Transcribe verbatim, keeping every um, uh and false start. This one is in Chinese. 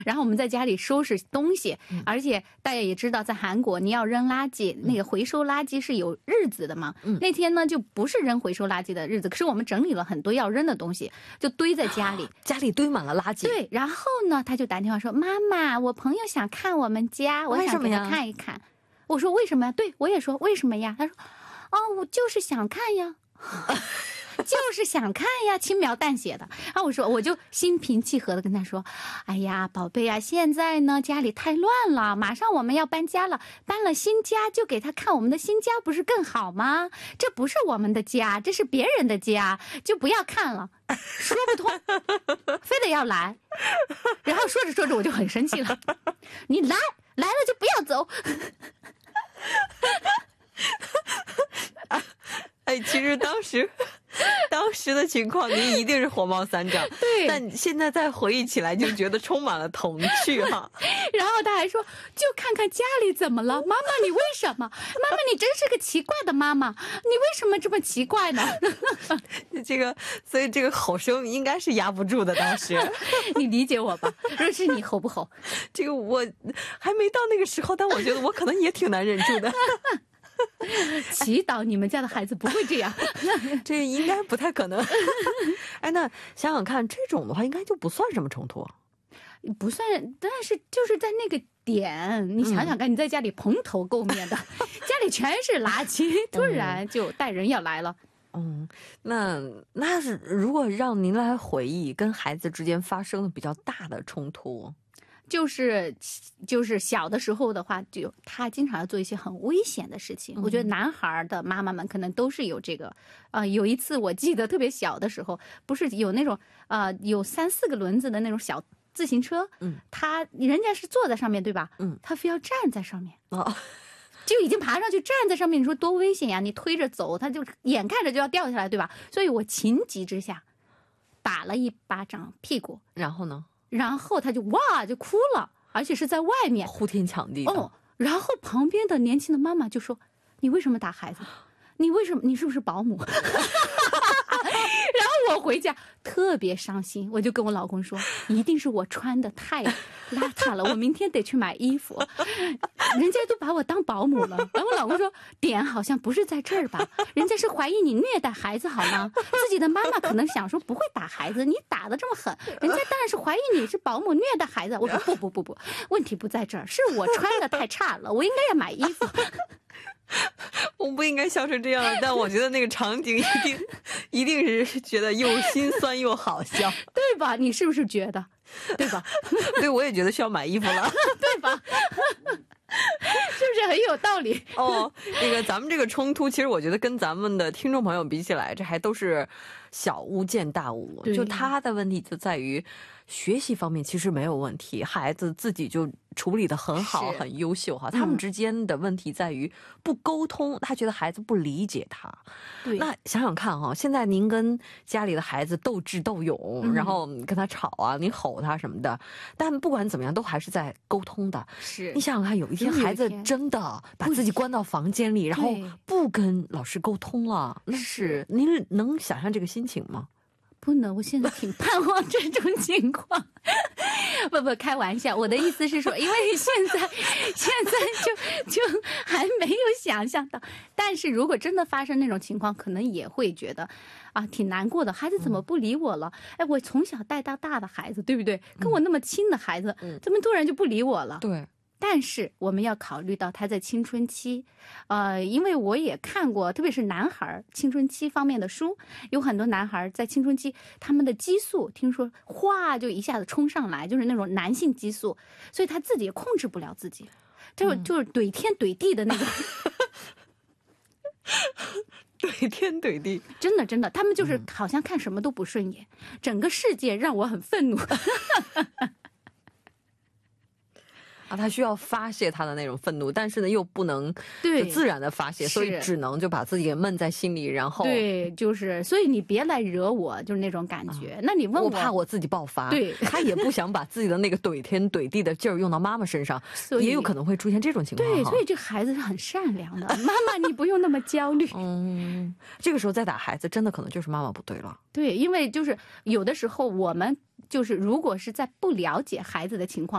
然后我们在家里收拾东西，而且大家也知道，在韩国你要扔垃圾，那个回收垃圾是有日子的嘛。嗯、那天呢就不是扔回收垃圾的日子，可是我们整理了很多要扔的东西，就堆在家里， 家里堆满了垃圾。 对，然后呢，他就打电话说：“妈妈，我朋友想看我们家，我想给他看一看。”我说：“为什么呀？”对，我也说：“为什么呀？”他说：“哦，我就是想看呀。”就是想看呀，轻描淡写的。然后我说，我就心平气和的跟他说：“哎呀，宝贝啊，现在呢家里太乱了，马上我们要搬家了，搬了新家就给他看我们的新家，不是更好吗？这不是我们的家，这是别人的家，就不要看了。”说不通，非得要来。然后说着说着我就很生气了，你来来了就不要走。 哎，其实当时当时的情况您一定是火冒三丈， 对， 但现在再回忆起来就觉得充满了童趣哈。 然后他还说，就看看家里怎么了，妈妈你为什么？妈妈你真是个奇怪的妈妈，你为什么这么奇怪呢？ 这个，所以这个吼声应该是压不住的。当时你理解我吧？若是你吼不吼？ 这个我还没到那个时候，但我觉得我可能也挺难忍住的。 祈祷你们家的孩子不会这样。 这应该不太可能。哎，那想想看，这种的话应该就不算什么冲突。 不算，但是就是在那个点，你想想看，你在家里蓬头垢面的，家里全是垃圾，突然就带人要来了。 嗯，那那是如果让您来回忆跟孩子之间发生的比较大的冲突， 就是就是小的时候的话，就他经常要做一些很危险的事情。嗯、我觉得男孩的妈妈们可能都是有这个。呃，有一次我记得特别小的时候，不是有那种呃有三四个轮子的那种小自行车，嗯，他人家是坐在上面对吧？嗯，他非要站在上面。哦。就已经爬上去站在上面，你说多危险呀！你推着走，他就眼看着就要掉下来，对吧？所以我情急之下打了一巴掌屁股， 然后呢？ 然后他就哇就哭了，而且是在外面呼天抢地的。 哦，然后旁边的年轻的妈妈就说：“你为什么打孩子？你为什么？你是不是保姆？”然后我回家特别伤心，我就跟我老公说：“一定是我穿的太邋遢了，我明天得去买衣服。人家都把我当保姆了。”然后我老公说：“点好像不是在这儿吧？人家是怀疑你虐待孩子好吗？自己的妈妈可能想说不会打孩子，你打得这么狠，人家当然是怀疑你是保姆虐待孩子。”我说：“不不不不，问题不在这儿，是我穿的太差了，我应该要买衣服。” 我不应该笑成这样，但我觉得那个场景一定一定是觉得又心酸又好笑， 对吧？你是不是觉得？对吧？ 对，我也觉得需要买衣服了， 对吧？是不是很有道理？ 哦，那个咱们这个冲突，其实我觉得跟咱们的听众朋友比起来，这还都是小巫见大巫。就他的问题就在于学习方面其实没有问题，孩子自己就处理得很好，很优秀哈。他们之间的问题在于不沟通，他觉得孩子不理解他。对，那想想看哈，现在您跟家里的孩子斗智斗勇，嗯、然后跟他吵啊，你吼他什么的，但不管怎么样，都还是在沟通的。是，你想想看，有一天孩子真的把自己关到房间里，然后不跟老师沟通了，那是您能想象这个心情吗？ 不能，我现在挺盼望这种情况。不不，开玩笑，我的意思是说，因为现在现在就就还没有想象到，但是如果真的发生那种情况，可能也会觉得啊挺难过的，孩子怎么不理我了？哎，我从小带到大的孩子，对不对？跟我那么亲的孩子，怎么突然就不理我了？对。但是我们要考虑到他在青春期，呃，因为我也看过，特别是男孩青春期方面的书，有很多男孩在青春期，他们的激素听说哗就一下子冲上来，就是那种男性激素，所以他自己也控制不了自己，就就是怼天怼地的那种。 怼天怼地， 真的真的，他们就是好像看什么都不顺眼，整个世界让我很愤怒。 啊，他需要发泄他的那种愤怒，但是呢又不能就自然的发泄，所以只能就把自己给闷在心里，然后对，就是所以你别来惹我，就是那种感觉。啊、那你问我， 我怕我自己爆发， 对， 他也不想把自己的那个怼天怼地的劲儿用到妈妈身上，也有可能会出现这种情况。 对，所以这个孩子是很善良的，妈妈你不用那么焦虑。 嗯，这个时候再打孩子，真的可能就是妈妈不对了。 对，因为就是有的时候我们就是如果是在不了解孩子的情况。